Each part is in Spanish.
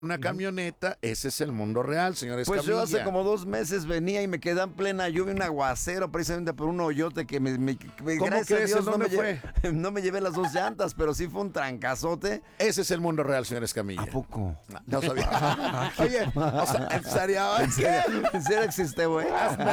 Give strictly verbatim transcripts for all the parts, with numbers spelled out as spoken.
una camioneta, ese es el mundo real, señores. Pues Camilla. yo hace como dos meses venía y me quedé en plena lluvia, un aguacero, precisamente por un hoyote que me, me, me ¿Cómo gracias crees? a Dios ¿En no me, dónde llevé, no me llevé las dos llantas, pero sí fue un trancazote. Ese es el mundo real, señores Camilla. ¿A poco? No, no sabía. Oye, o sea, ¿en serio? ¿En serio, ¿En serio existe, güey?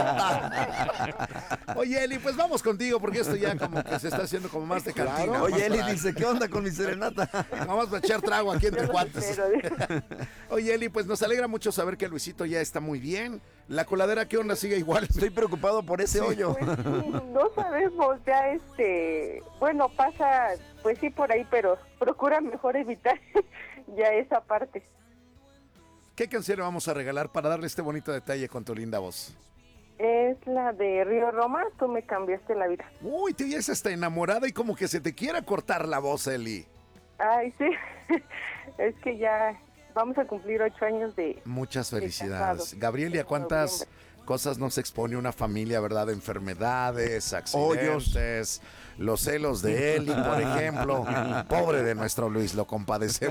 Oye, Eli, pues vamos contigo, porque esto ya como que se está haciendo como más de cantina. Claro. Oye, Eli para... dice, ¿qué onda con mi serenata? Vamos a echar trago aquí entre guantes. Oye, Eli, pues nos alegra mucho saber que Luisito ya está muy bien. La coladera, ¿qué onda? Sigue igual. Estoy preocupado por ese Sí. hoyo. Pues, no sabemos, ya este, bueno, pasa, pues sí por ahí, pero procura mejor evitar ya esa parte. ¿Qué canción le vamos a regalar para darle este bonito detalle con tu linda voz? Es la de Río Roma, tú me cambiaste la vida. Uy, te ya está enamorada y como que se te quiera cortar la voz, Eli. Ay, sí, es que ya vamos a cumplir ocho años de... Muchas de felicidades. casado. Gabriel, ¿y a cuántas Noviembre. cosas nos expone una familia, verdad? Enfermedades, accidentes, los celos de Eli, por ejemplo. Pobre de nuestro Luis, lo compadecemos.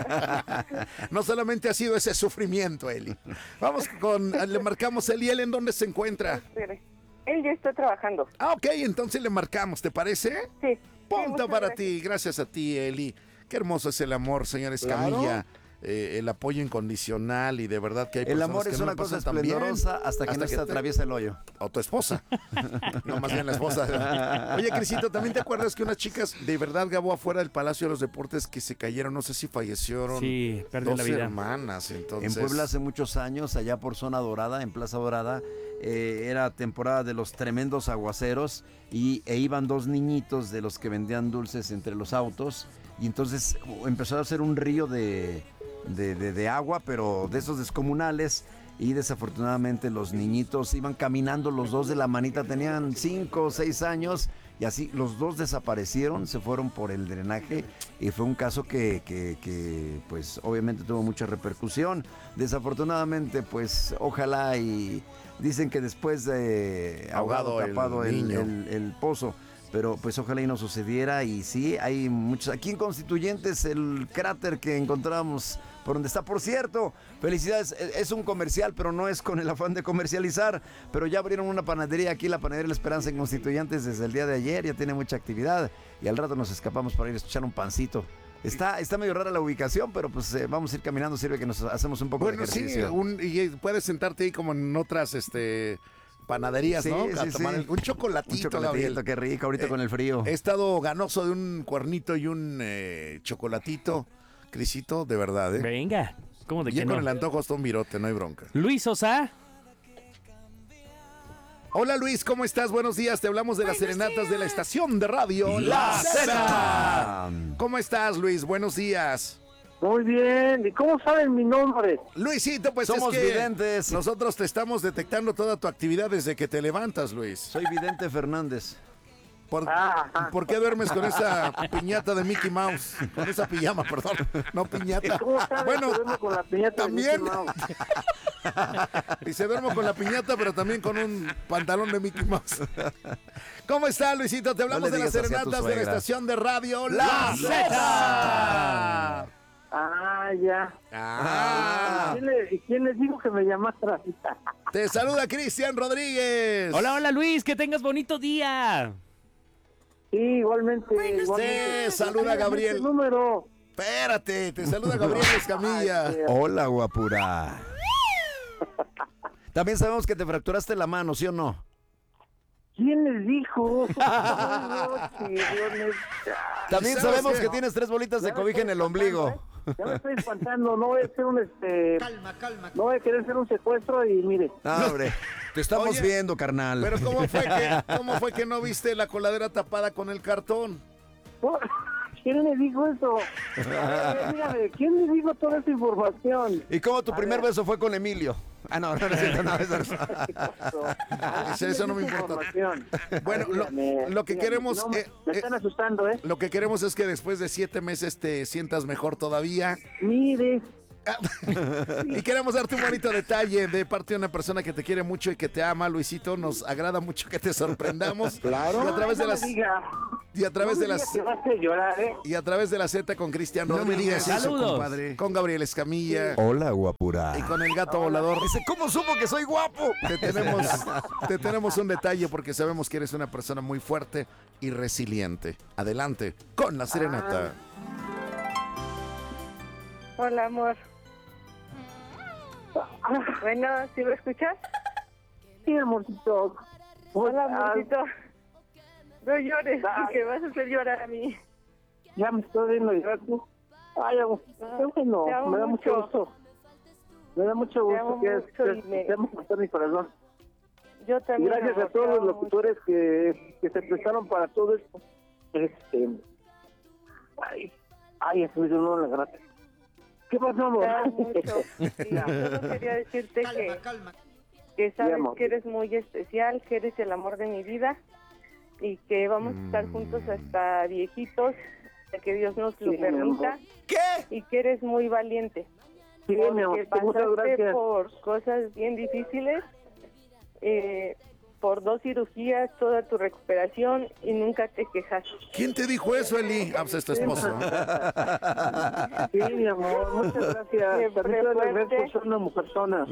No solamente ha sido ese sufrimiento, Eli. Vamos con, le marcamos Eli, ¿él en dónde se encuentra? Espere. Él ya está trabajando. Ah, ok, entonces le marcamos, ¿te parece? Sí. Sí, Punto muchas para gracias. ti, gracias a ti, Eli. Qué hermoso es el amor, señores Claro. Camilla. Eh, el apoyo incondicional y de verdad que hay El personas amor que es no una la cosa pasan tan bien. esplendorosa hasta que Hasta no que se te- atraviesa el hoyo. O tu esposa. No, más bien la esposa. Oye, Crisito, ¿también te acuerdas que unas chicas de verdad, Gabo, afuera del Palacio de los Deportes que se cayeron? No sé si fallecieron. Sí, perdieron dos la vida. hermanas, entonces. En Puebla hace muchos años, allá por Zona Dorada, en Plaza Dorada, eh, era temporada de los tremendos aguaceros y, e iban dos niñitos de los que vendían dulces entre los autos y entonces empezó a hacer un río de, de, de, de agua, pero de esos descomunales. Y desafortunadamente los niñitos iban caminando, los dos de la manita, tenían cinco o seis años y así los dos desaparecieron, se fueron por el drenaje y fue un caso que, que, que pues obviamente tuvo mucha repercusión. Desafortunadamente pues ojalá y dicen que después de Ahogado ahogado el tapado el, niño. el, el pozo. Pero pues ojalá y no sucediera y sí, hay muchos. Aquí en Constituyentes el cráter que encontramos por donde está, por cierto, felicidades, es es un comercial, pero no es con el afán de comercializar, pero ya abrieron una panadería aquí, la Panadería La Esperanza en Constituyentes desde el día de ayer, ya tiene mucha actividad y al rato nos escapamos para ir a echar un pancito. Está, está medio rara la ubicación, pero pues eh, vamos a ir caminando, sirve que nos hacemos un poco Bueno, de sí, ejercicio. un, y puedes sentarte ahí como en otras este panaderías, Sí, ¿no? sí, A tomar sí. el- un chocolatito, Un chocolatito, Gabriel. qué rico, ahorita Eh, con el frío. He estado ganoso de un cuernito y un eh, chocolatito, Crisito, de verdad, ¿eh? Venga, ¿cómo de Ya que con no? el antojo hasta un virote, no hay bronca. Luis Sosa. Hola Luis, ¿cómo estás? Buenos días, te hablamos de las serenatas de la estación de radio La Zeta. Zeta. ¿Cómo estás, Luis? Buenos días. Muy bien, ¿y cómo saben mi nombre? Luisito, pues Somos es que videntes. nosotros te estamos detectando toda tu actividad desde que te levantas, Luis. Soy Vidente Fernández. ¿Por, Ah, ah. ¿por qué duermes con esa piñata de Mickey Mouse? Con esa pijama, perdón, no piñata. ¿Cómo sabes Bueno, que duermo con la piñata de también. Mickey Mouse? Dice, duermo con la piñata, pero también con un pantalón de Mickey Mouse. ¿Cómo está, Luisito? Te hablamos No le de las digas así a tu serenatas de la suegra. estación de radio La Zeta. Ah, ya. Ah, ¿Quién, le- y quién les dijo que me llamaste así? te saluda Cristian Rodríguez. Hola, hola Luis, que tengas bonito día. Sí, igualmente. igualmente. sí, saluda a Gabriel. Este número. Espérate, te saluda Gabriel Escamilla. Ay, qué- Hola, guapura. También sabemos que te fracturaste la mano, ¿sí o no? ¿Quién les dijo? Ay, no, chillones. También ¿Sabes sabemos qué? que tienes tres bolitas de Ya me cobija en estoy el ombligo. espantando, ¿eh? Ya me estoy espantando, no voy a hacer un este. Calma, calma. No voy a querer hacer un secuestro y mire. Ah, hombre, te estamos Oye, viendo, carnal. Pero ¿cómo fue, que, ¿cómo fue que no viste la coladera tapada con el cartón? ¿Quién le dijo eso? Eh, dígame, ¿quién le dijo toda esa información? ¿Y cómo tu A primer ver. beso fue con Emilio? Ah, no, no, no, es cierto, no, eso no. Ah, Eso- eso no me importa. información? Bueno, lo- Dígame, lo que dígame, queremos, no, me, eh, me eh, están asustando, ¿eh? Lo que queremos es que después de siete meses te sientas mejor todavía. Mire, Y queremos darte un bonito detalle de parte de una persona que te quiere mucho y que te ama, Luisito. Nos agrada mucho que te sorprendamos. claro. Y a través de no me las, diga. Y a través No de me las digas que vas a llorar, ¿eh? y a través de la Z con Cristian No me Rodríguez. digas eso, Saludos. compadre. Con Gabriel Escamilla. Hola, guapura. Y con el gato volador. Dice, ¿cómo supo que soy guapo? Te tenemos, te tenemos un detalle porque sabemos que eres una persona muy fuerte y resiliente. Adelante con la serenata. Hola, amor. Bueno, ¿sí lo escuchas? Sí, amorcito. Hola, Ah, amorcito. No llores, Ay. que vas a hacer llorar a mí. Ya me estoy viendo llorar tú. Ay, amor, qué bueno, Te amo me da mucho mucho. gusto. Me da mucho gusto amo que, mucho que, y me- te amo con todo mi corazón. Yo Y también. gracias amor, a todos te los amo locutores que, que se prestaron para todo esto. Este. Ay, ay, eso me dio un nudo en la garganta. ¿Qué pasó, mucho, amor? te amo mucho. Y solo quería decirte que, que sabes amor. que eres muy especial, que eres el amor de mi vida y que vamos a estar juntos hasta viejitos, de que Dios nos lo Sí, mi permita. amor. Y que eres muy valiente. Sí, mi Porque amor, muchas pasaste gracias. por cosas bien difíciles, eh, por dos cirugías, toda tu recuperación y nunca te quejas. ¿Quién te dijo eso, Eli? Ah, pues es tu esposo. Sí, mi amor, muchas gracias. Siempre También te fuerte. agradezco por ser una mujercona.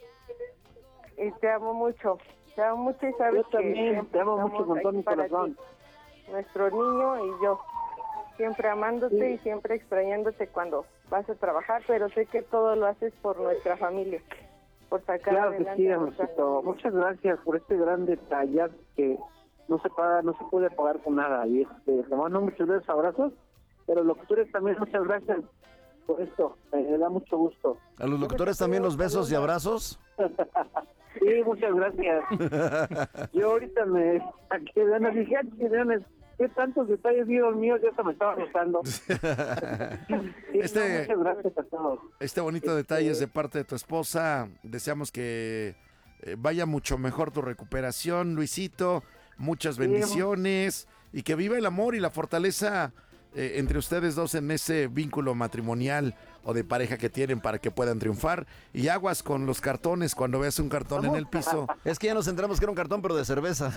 Y te amo mucho, te amo mucho y sabes Yo también, que siempre te amo mucho estamos con todo aquí mi para corazón. ti. Nuestro niño y yo, siempre amándote Sí. y siempre extrañándote cuando vas a trabajar, pero sé que todo lo haces por nuestra familia, por sacar Claro que adelante sí, a nuestra amorcito. familia. Muchas gracias por este gran detalle que no se paga, no se puede pagar con nada. Y este, te mando muchos besos, abrazos, pero locutores también muchas gracias por esto. Me, me da mucho gusto. A los locutores también los besos y abrazos. Sí, muchas gracias. Yo ahorita me saqué de ganas, dije, "Ah, chilenes, qué tantos detalles dieron míos, ya se me estaba notando." Sí, Este- no, muchas gracias a todos. Este bonito detalle es de parte de tu esposa. Deseamos que eh, vaya mucho mejor tu recuperación, Luisito. Muchas bendiciones y que viva el amor y la fortaleza eh, entre ustedes dos en ese vínculo matrimonial o de pareja que tienen para que puedan triunfar. Y aguas con los cartones cuando veas un cartón en el piso. Es que ya nos enteramos que era un cartón, pero de cerveza.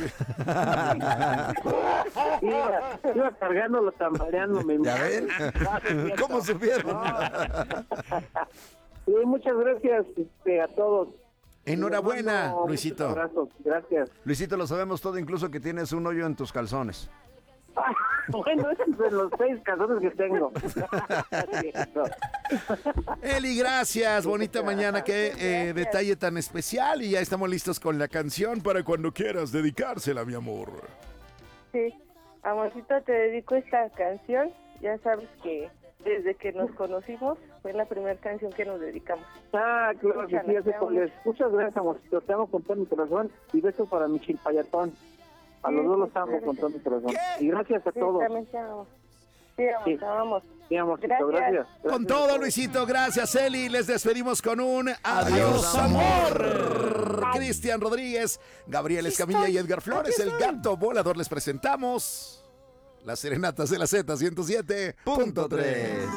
Iba, iba cargándolo, tambaleándome. ¿Ya ven? ¿Cómo supieron? Sí, muchas gracias este, a todos. Enhorabuena, Les mando Luisito. muchos abrazos. Gracias. Luisito, lo sabemos todo, incluso que tienes un hoyo en tus calzones. Ah, bueno, esos son los seis calzones que tengo. Eli, gracias. Bonita mañana. Qué eh, detalle tan especial. Y ya estamos listos con la canción para cuando quieras dedicársela, mi amor. Sí, amorcito, te dedico esta canción. Ya sabes que desde que nos conocimos fue la primera canción que nos dedicamos. Ah, claro que sí, ya sé cuál es. Muchas gracias, amorcito. Te amo con todo mi corazón. Y beso para mi chilpayatón. A los dos los amo con todo mi corazón. Y gracias a Sí, todos. también te amamos. Sí, amor, Sí. te amamos. Sí, amorcito, Gracias. gracias. Con Gracias a todo, todos. Luisito. Gracias, Eli. Les despedimos con un adiós, Adiós, amor. Cristian Rodríguez, Gabriel Escamilla y Edgar Flores, el gato volador. Les presentamos las serenatas de la Z ciento siete punto tres.